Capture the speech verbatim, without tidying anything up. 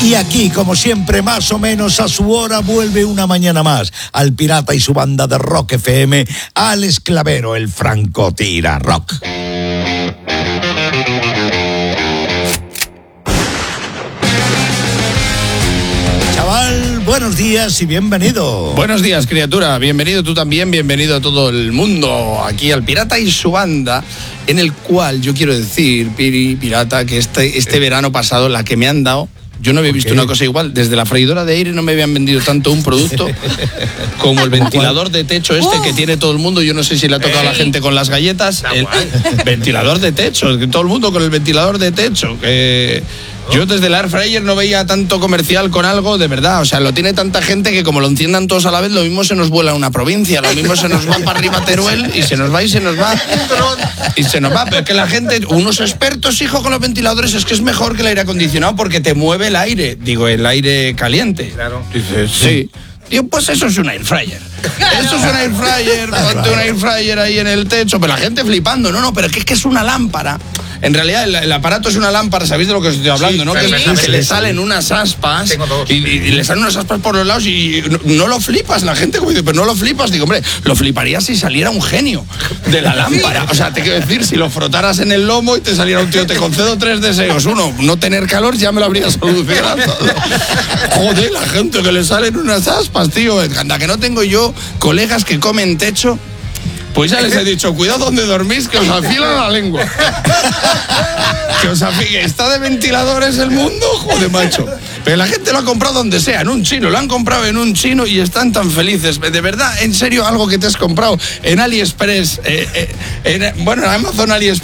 Y aquí, como siempre, más o menos a su hora, vuelve una mañana más al Pirata y su banda de Rock F M, Alex Clavero, el francotira rock. Chaval, buenos días y bienvenido. Buenos días, criatura. Bienvenido tú también, bienvenido a todo el mundo aquí al Pirata y su banda, en el cual yo quiero decir, Piri, Pirata, que este, este verano pasado la que me han dado, yo no había visto una cosa igual. Desde la freidora de aire no me habían vendido tanto un producto como el ventilador de techo este que tiene todo el mundo. Yo no sé si le ha tocado a la gente con las galletas. El ventilador de techo, que todo el mundo con el ventilador de techo. Que yo desde el air fryer no veía tanto comercial con algo, de verdad. O sea, lo tiene tanta gente que como lo enciendan todos a la vez, lo mismo se nos vuela una provincia, lo mismo se nos va para arriba Teruel y se nos va y se nos va. Y se nos va. Pero es que la gente, unos expertos, hijo, con los ventiladores, es que es mejor que el aire acondicionado porque te mueve el aire. Digo, el aire caliente. Claro. Dices, sí. Digo, pues eso es un air fryer. Eso es un air fryer, ponte un air fryer ahí en el techo. Pero la gente flipando, no, no, pero es que es, que es una lámpara. En realidad el, el aparato es una lámpara, ¿sabéis de lo que os estoy hablando? Sí, ¿no? Que, que le salen unas aspas y, y, y le salen unas aspas por los lados y no, no lo flipas. La gente como dice, pero no lo flipas. Digo, hombre, lo fliparía si saliera un genio de la lámpara. O sea, te quiero decir, si lo frotaras en el lomo y te saliera un tío, te concedo tres deseos. Uno, no tener calor, ya me lo habría solucionado todo. Joder, la gente que le salen unas aspas, tío. Anda, que no tengo yo colegas que comen techo. Pues ya les he dicho, cuidado donde dormís, que os afilan la lengua. Que os afilan, está de ventiladores el mundo, joder, macho. Pero la gente lo ha comprado donde sea, en un chino, lo han comprado en un chino y están tan felices. De verdad, en serio, algo que te has comprado en AliExpress, eh, eh, en, bueno, en Amazon AliExpress.